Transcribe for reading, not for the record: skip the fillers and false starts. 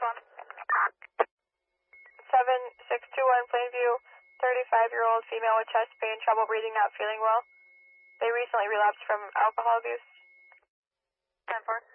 7621 Plainview, 35-year-old female with chest pain, trouble breathing, not feeling well. They recently relapsed from alcohol abuse. 10-4.